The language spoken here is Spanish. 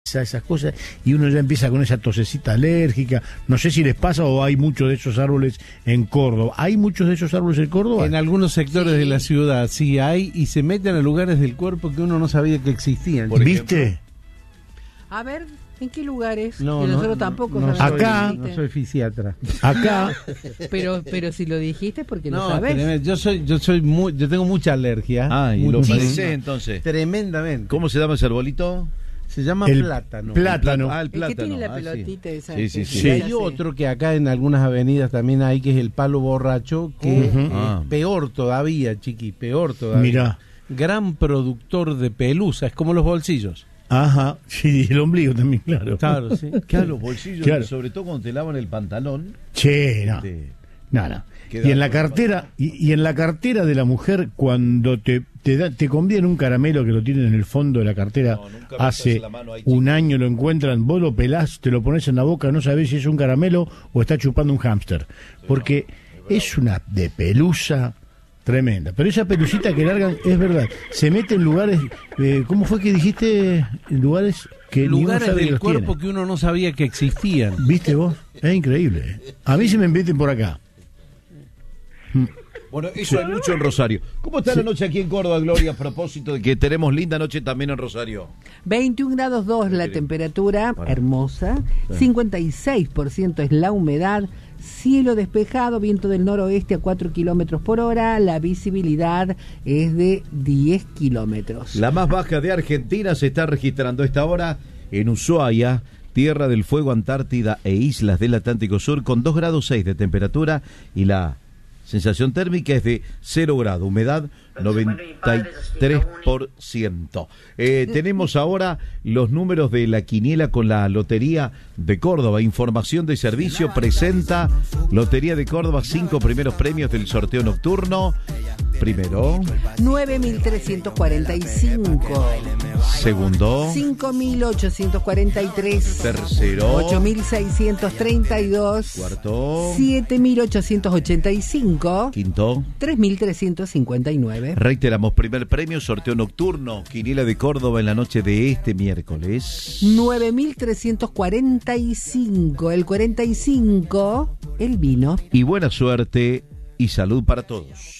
esas cosas, y uno ya empieza con esa tosecita alérgica. No sé si les pasa o hay muchos de esos árboles en Córdoba. ¿Hay muchos de esos árboles en Córdoba? En algunos sectores de la ciudad sí hay, y se meten a lugares del cuerpo que uno no sabía que existían. ¿Viste? A ver, ¿en qué lugares? No, que nosotros no, tampoco no sabemos. Acá. No soy fisiatra. Acá. Pero si lo dijiste porque no sabés. Tremendo. Yo tengo mucha alergia. Ah, y lo muchísima. padecés entonces. Tremendamente. ¿Cómo se llama ese arbolito? Se llama El plátano. Plátano. Ah, el El que plátano. tiene la Ah, sí. pelotita esa. Sí, sí, que sí. Y se hay hace. otro que acá en algunas avenidas también hay, que es el palo borracho, que Ujú. Ah. peor todavía, chiqui, peor todavía. Mirá. Gran productor de pelusa, es como los bolsillos. Ajá. Sí, el ombligo también, claro. Claro, sí. Claro, los bolsillos, Claro. sobre todo cuando te lavan el pantalón. Che, no. No. Queda Y en la con el cartera, y en la cartera de la mujer, cuando te conviene un caramelo que lo tienen en el fondo de la cartera, No, nunca metas hace la mano ahí, un chico. año lo encuentran, vos lo pelás, te lo pones en la boca, no sabés si es un caramelo o está chupando un hámster, porque es una de pelusa tremenda. Pero esa pelucita que largan, es verdad, se mete en lugares, ¿cómo fue que dijiste? En lugares que ni uno Lugares sabe que del los cuerpo tiene. que uno no sabía que existían. ¿Viste vos? Es increíble. A mí se me meten por acá. Bueno, eso hay mucho en Rosario. ¿Cómo está la noche aquí en Córdoba, Gloria? A propósito de que tenemos linda noche también en Rosario. 21 grados 2 la temperatura, Bueno. hermosa. 56% es la humedad. Cielo despejado, viento del noroeste a 4 kilómetros por hora. La visibilidad es de 10 kilómetros. La más baja de Argentina se está registrando a esta hora en Ushuaia, Tierra del Fuego, Antártida e islas del Atlántico Sur, con 2 grados 6 de temperatura, y la sensación térmica es de 0 grado, humedad 93%. Tenemos ahora los números de la quiniela con la Lotería de Córdoba. Información de servicio presenta Lotería de Córdoba, 5 primeros premios del sorteo nocturno. Primero, 9.345. segundo, 5.843. tercero, 8.632. cuarto, 7.885. quinto. 3.359. Reiteramos, primer premio, sorteo nocturno, quiniela de Córdoba en la noche de este miércoles. 9.345. El 45, el vino. Y buena suerte y salud para todos.